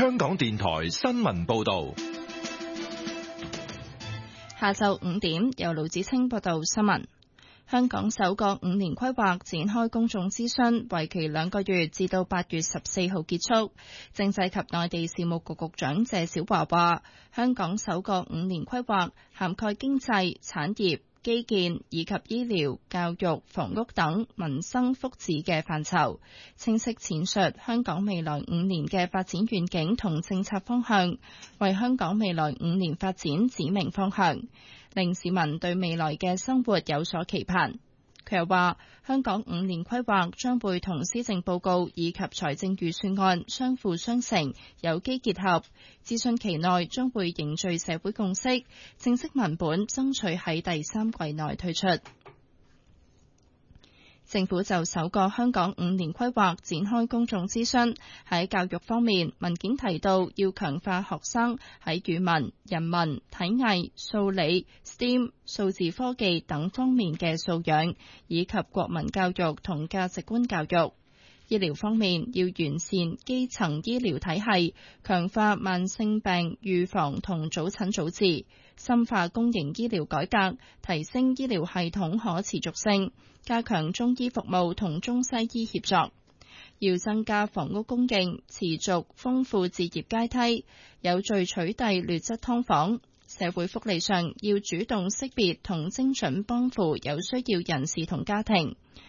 香港電台新聞報道。 下晝5點，由盧子清報道新聞。香港首個5年規劃展開公眾諮詢，為期2個月，至到8月14號結束。政制及內地事務局局長謝小華話，香港首個5年規劃涵蓋經濟、產業、基建以及醫療、教育、房屋等民生福祉嘅範疇，清晰闡述香港未來5年嘅發展願景同政策方向，為香港未來5年發展指明方向，令市民對未來嘅生活有所期盼。佢又話，香港5年規劃將會同施政報告以及財政預算案相輔相成，有機結合。諮詢期內將會凝聚社會共識，正式文本爭取喺第3季內推出。政府就首個香港5年規劃展開公眾諮詢。喺教育方面，文件提到要強化學生喺語文、人文、體藝、數理、STEM、數字科技等方面嘅素養，以及國民教育同價值觀教育。醫療方面，要完善基層醫療體系，強化慢性病預防同早診早治，深化公營醫療改革，提升醫療系統可持續性，加強中醫服務同中西醫協作。要增加房屋供應，持續豐富置業階梯，有序取締劣質劏房。社會福利上要主動識別同精準幫扶有需要人士同家庭，